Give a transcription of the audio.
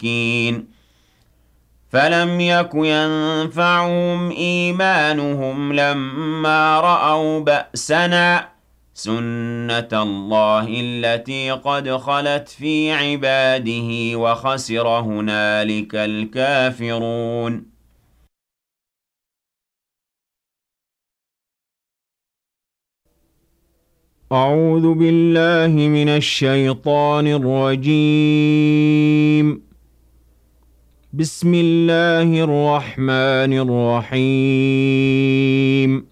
شاكين فلم يك ينفعهم إيمانهم لما رأوا بأسنا سنة الله التي قد خلت في عباده وخسر هنالك الكافرون. أعوذ بالله من الشيطان الرجيم. بسم الله الرحمن الرحيم.